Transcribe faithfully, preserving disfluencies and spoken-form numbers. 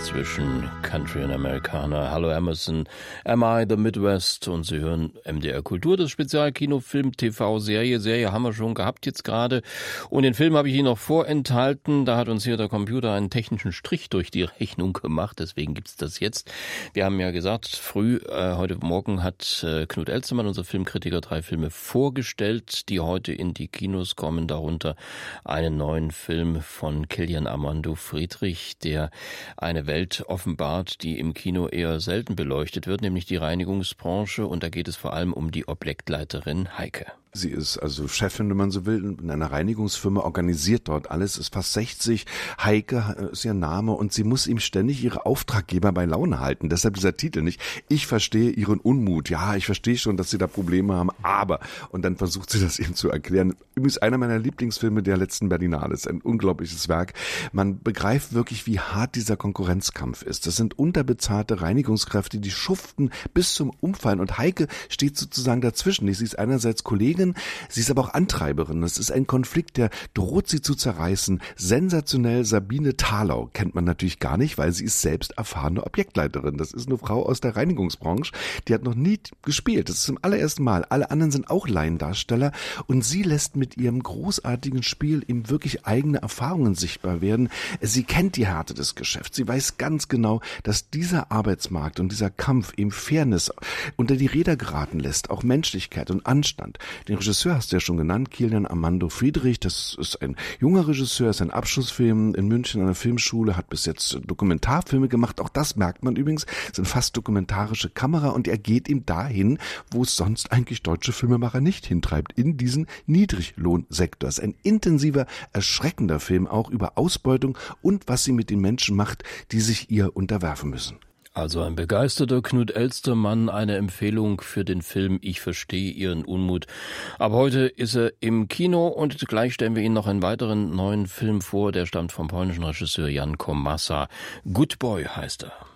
zwischen Country und Amerikaner. Hallo Emerson, Am I the Midwest? Und Sie hören M D R Kultur, das Spezialkino, Film, T V-Serie. Serie haben wir schon gehabt jetzt gerade. Und den Film habe ich Ihnen noch vorenthalten. Da hat uns hier der Computer einen technischen Strich durch die Rechnung gemacht. Deswegen gibt's das jetzt. Wir haben ja gesagt, früh, äh, heute Morgen hat äh, Knut Elstermann, unser Filmkritiker, drei Filme vorgestellt, die heute in die Kinos kommen. Darunter einen neuen Film von Kilian Armando Friedrich, der eine Welt offenbart, die im Kino eher selten beleuchtet wird, nämlich die Reinigungsbranche. Und da geht es vor allem um die Objektleiterin Heike. Sie ist also Chefin, wenn man so will, in einer Reinigungsfirma, organisiert dort alles, ist fast sechzig. Heike ist ihr Name und sie muss ihm ständig ihre Auftraggeber bei Laune halten. Deshalb dieser Titel nicht. Ich verstehe ihren Unmut. Ja, ich verstehe schon, dass sie da Probleme haben, aber. Und dann versucht sie das ihm zu erklären. Übrigens einer meiner Lieblingsfilme der letzten Berlinale. Ist ein unglaubliches Werk. Man begreift wirklich, wie hart dieser Konkurrenzkampf ist. Das sind unterbezahlte Reinigungskräfte, die schuften bis zum Umfallen. Und Heike steht sozusagen dazwischen. Sie ist einerseits Kollegin, sie ist aber auch Antreiberin. Das ist ein Konflikt, der droht sie zu zerreißen. Sensationell. Sabine Thalau kennt man natürlich gar nicht, weil sie ist selbst erfahrene Objektleiterin. Das ist eine Frau aus der Reinigungsbranche. Die hat noch nie gespielt. Das ist zum allerersten Mal. Alle anderen sind auch Laiendarsteller. Und sie lässt mit ihrem großartigen Spiel ihm wirklich eigene Erfahrungen sichtbar werden. Sie kennt die Härte des Geschäfts. Sie weiß ganz genau, dass dieser Arbeitsmarkt und dieser Kampf eben Fairness unter die Räder geraten lässt. Auch Menschlichkeit und Anstand. Den Regisseur hast du ja schon genannt, Kilian Armando Friedrich. Das ist ein junger Regisseur, ist ein Abschlussfilm in München an der Filmschule, hat bis jetzt Dokumentarfilme gemacht. Auch das merkt man übrigens, sind fast dokumentarische Kamera und er geht ihm dahin, wo es sonst eigentlich deutsche Filmemacher nicht hintreibt, in diesen Niedriglohnsektor. Es ist ein intensiver, erschreckender Film auch über Ausbeutung und was sie mit den Menschen macht, die sich ihr unterwerfen müssen. Also ein begeisterter Knut Elstermann, eine Empfehlung für den Film Ich verstehe Ihren Unmut. Ab heute ist er im Kino und gleich stellen wir Ihnen noch einen weiteren neuen Film vor, der stammt vom polnischen Regisseur Jan Komasa. Good Boy heißt er.